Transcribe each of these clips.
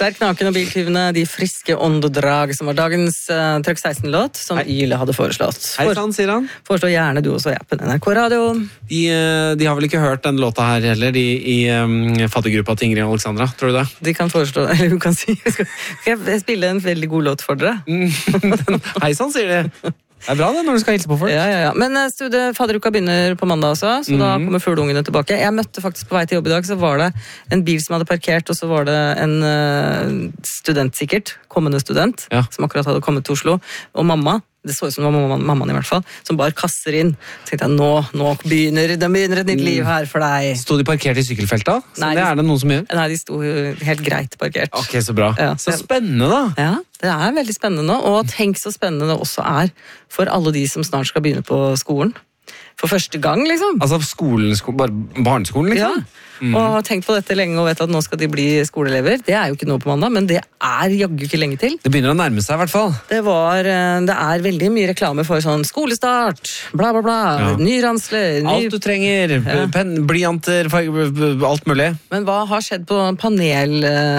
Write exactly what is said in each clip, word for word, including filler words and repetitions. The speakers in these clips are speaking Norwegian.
Sterk naken og biltyvene, de friske åndedrag, som var dagens uh, Trøkk seksten-låt, som Yle hadde foreslått. Hei sann, sier han. Foreslår gjerne du også, ja, på N R K Radio. De, de har vel ikke hørt den låta her heller, de i um, fattiggruppa til Ingrid og Alexandra, tror du det? De kan foreslå, eller hun kan si, skal jeg spille en veldig god låt for dere? Hei sann, sier de. Det er bra det, når du skal hilse på folk. Ja, ja, ja. Men studiet fadderuka begynner på mandag også, så mm. da kommer fugleungene tilbake. Jeg møtte faktisk på vei til jobb i dag, så var det en bil som hadde parkert, og så var det en uh, student sikkert, kommende student, ja. Som akkurat hadde kommet til Oslo, og mamma, det så ut som det var mammaen, mammaen i hvert fall, som bare kasser inn. Så tenkte jeg, nå, nå begynner, det begynner et nytt liv her for deg. Stod de parkert i sykkelfeltet? Så nei, det er det noen som gjør? Nei, de sto helt greit parkert. Ok, så bra. Ja. Så spennende da. Ja, det er veldig spennende, og tenk så spennende det også er for alle de som snart skal begynne på skolen. For første gang, liksom. Altså skolen, sko bare barneskolen, liksom? Ja. Mm. Og har tenkt på dette lenge og vet at nå skal de bli skoleelever. Det er jo ikke nå på mandag, men det er jaggu ikke lenge til. Det begynner å nærme seg i hvert fall. Det, var, det er veldig mye reklame for sånn skolestart, bla bla bla, ja. Ny ransler. Ny... Alt du trenger, ja. Pen, blyanter, alt mulig. Men hva har skjedd på panel,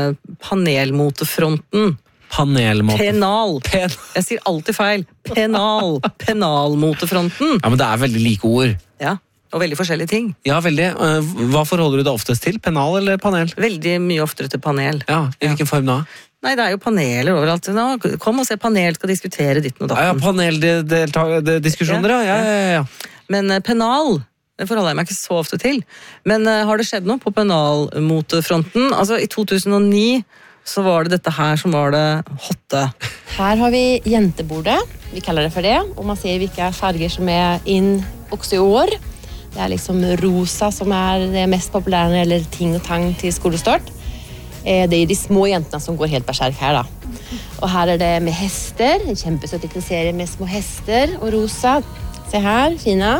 panelmotefronten? Panelmåte. Penal. Pen. Jeg sier alltid feil. Penal. Penalmotefronten. Ja, men det er veldig like ord. Ja, og veldig forskjellige ting. Ja, veldig. Hva forholder du deg oftest til? Penal eller panel? Veldig mye oftere til panel. Ja, i hvilken form da? Nei, det er jo paneler overalt. Nå, kom og se panel, skal diskutere ditt og datten. Ja, ja, paneldiskusjoner, ja. Ja, ja, ja. Men penal, det forholder jeg meg ikke så ofte til. Men uh, har det skjedd noe på penalmotefronten? Altså, i to tusen og ni så var det dette her som var det hotte. Her har vi jentebordet, vi kaller det for det, og man ser hvilke farger som er inn også i år. Det er liksom rosa som er det mest populære når det gjelder ting og tang til skolestart. Det er de små jentene som går helt berserk her da. Og her er det med hester, en kjempesøt liten serie med små hester og rosa. Se her, fina.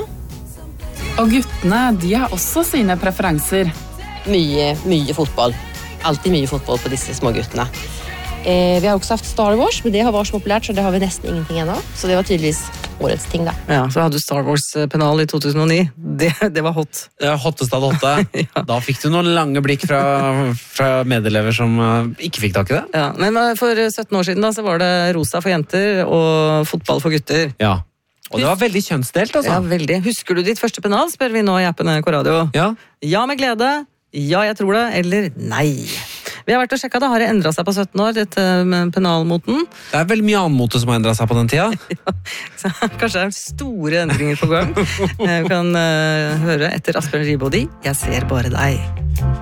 Og guttene, de har også sine preferanser. Mye, mye fotball. Alltid mye fotball på disse små guttene. Eh, vi har også hatt Star Wars, men det har vært så populært, så det har vi nesten ingenting ennå. Så det var tydeligvis årets ting da. Ja, så hadde du Star Wars-penal i to tusen og ni. Det, det var hot. Ja, hottest av det hotte. Ja. Da fikk du noen lange blikk fra, fra medelever som uh, ikke fikk tak i det. Ja, men for sytten år siden da, så var det rosa for jenter og fotball for gutter. Ja. Og det var veldig kjønnsdelt, altså. Ja, veldig. Husker du ditt første penal, spør vi nå i appen N R K Radio. Ja. Ja, med glede. Ja, jeg tror det, eller nei. Vi har vært og sjekket, det har endret seg på sytten år, dette med penalmoten. Det er veldig mye annen mote som har endret seg på den tida. Ja, så kanskje det er store endringer på gang. Vi kan uh, høre etter Asbjørn Ribodi, Jeg ser bare deg.